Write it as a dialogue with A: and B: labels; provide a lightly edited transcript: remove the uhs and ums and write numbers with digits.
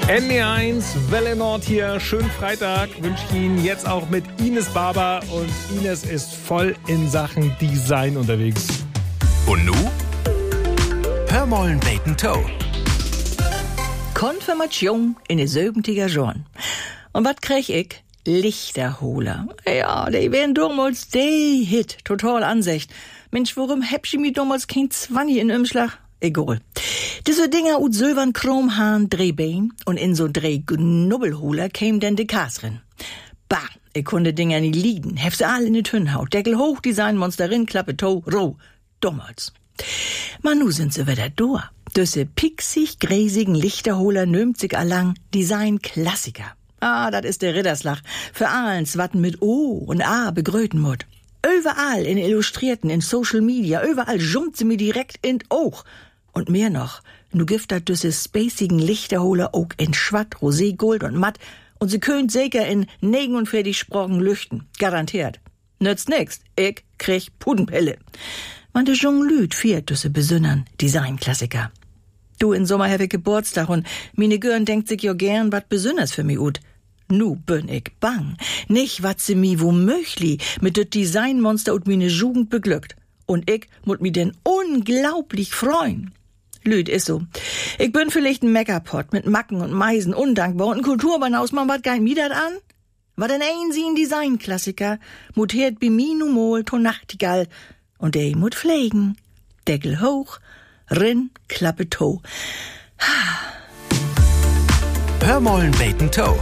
A: NDR1, Welle Nord hier. Schönen Freitag wünsche ich Ihnen jetzt auch mit Ines Barber. Und Ines ist voll in Sachen Design unterwegs.
B: Und nu? Hör mollen Bacon Toe.
C: Konfirmation in de 70er Jahren. Und wat krieg ich? Lichterholer. Ja, die wären damals der Hit. Total Ansicht. Mensch, warum hab ich mir damals kein 20 in Umschlag? Egal. Diese Dinger ut silbern Chromhahn Drehbein und in so Drehknubbelholer käm denn de Kasrin. Bah, ich konnte Dinger nie liegen. Hef sie all in de Tünnhaut. Deckel hoch, Designmonsterin, Klappe to, roh. Damals. Man, nu sind sie wieder da. Düsse pixig, gräsigen Lichterholer nömt sich allang Design-Klassiker. Ah, dat is der Ritterslach. Für allens, watten mit O und A begröten mut. Überall in Illustrierten, in Social Media, überall jumpt sie mir direkt in Oog. Und mehr noch, nu gift dat düsse spacigen Lichterholer auch in Schwatt, Rosé, Gold und Matt. Und sie könnt sicher in 49 Sprachen lüchten. Garantiert. Nützt nix. Ich krieg Pudenpille. Man de Jonglüt viert düsse besünnern Designklassiker. Du, in Sommer habe ich Geburtstag und mine Görn denkt sich jo gern wat besünners für mi ut. Nu bin ich bang. Nicht wat sie mi womöglich mit de Designmonster und mine Jugend beglückt. Und ich mut mi denn unglaublich freuen. Lüd is so. Ich bin vielleicht ein Meckerpot mit Macken und Meisen, undankbar und ein Kulturbanhaus, man wat gein mi dat an? Wat denn ein sie ein Designklassiker, mut hört bi mi nu mol to Nachtigall und der mut pflegen. Deckel hoch, rin, Klappe to.
B: Hör mollen Bacon Toe.